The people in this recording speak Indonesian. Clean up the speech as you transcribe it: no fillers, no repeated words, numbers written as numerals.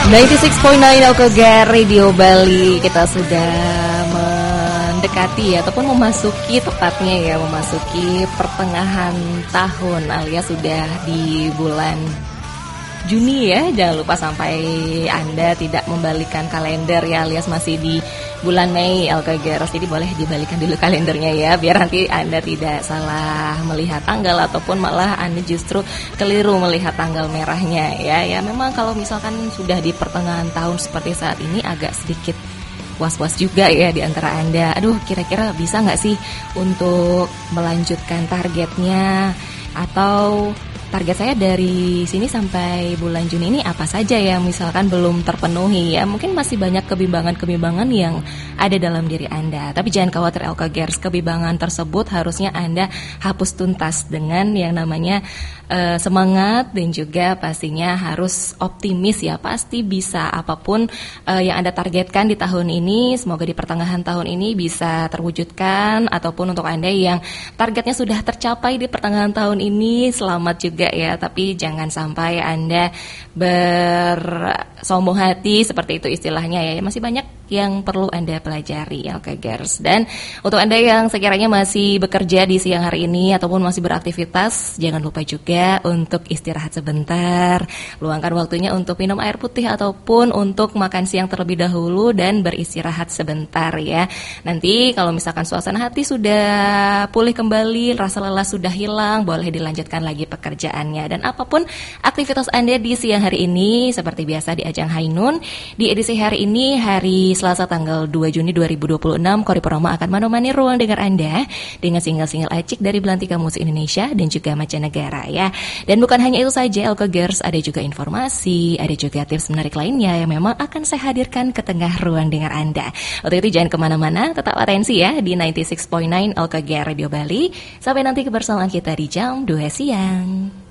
96.9 LKG Radio Bali. Kita sudah mendekati ataupun memasuki tepatnya memasuki pertengahan tahun alias sudah di bulan Juni ya. Jangan lupa sampai Anda tidak membalikan kalender ya, alias masih di bulan Mei LKGers. Jadi boleh dibalikan dulu kalendernya ya, biar nanti Anda tidak salah melihat tanggal ataupun malah Anda justru keliru melihat tanggal merahnya ya. Ya memang kalau misalkan sudah di pertengahan tahun seperti saat ini agak sedikit was-was juga ya di antara Anda. Aduh, kira-kira bisa nggak sih untuk melanjutkan targetnya, atau target saya dari sini sampai bulan Juni ini apa saja ya misalkan belum terpenuhi ya. Mungkin masih banyak kebimbangan-kebimbangan yang ada dalam diri Anda. Tapi jangan khawatir LKGers, kebimbangan tersebut harusnya Anda hapus tuntas dengan yang namanya semangat dan juga pastinya harus optimis ya. Pasti bisa apapun yang Anda targetkan di tahun ini, semoga di pertengahan tahun ini bisa terwujudkan. Ataupun untuk Anda yang targetnya sudah tercapai di pertengahan tahun ini, selamat juga ya. Tapi jangan sampai Anda bersombong hati, seperti itu istilahnya ya. Masih banyak yang perlu Anda pelajari LKGers. Dan untuk Anda yang sekiranya masih bekerja di siang hari ini ataupun masih beraktivitas, jangan lupa juga untuk istirahat sebentar, luangkan waktunya untuk minum air putih ataupun untuk makan siang terlebih dahulu dan beristirahat sebentar ya. Nanti kalau misalkan suasana hati sudah pulih kembali, rasa lelah sudah hilang, boleh dilanjutkan lagi pekerjaannya. Dan apapun aktivitas Anda di siang hari ini, seperti biasa di Ajang Hainun, di edisi hari ini, hari Selasa tanggal 2 Juni 2026, Kori Purnomo akan menemani ruang dengar Anda dengan single-single acik dari Belantika Musik Indonesia dan juga mancanegara ya. Dan bukan hanya itu saja LKGers, ada juga informasi, ada juga tips menarik lainnya yang memang akan saya hadirkan ke tengah ruang dengar Anda. Untuk itu jangan kemana-mana, tetap atensi ya di 96.9 LKG Radio Bali. Sampai nanti kebersamaan kita di jam 2 siang.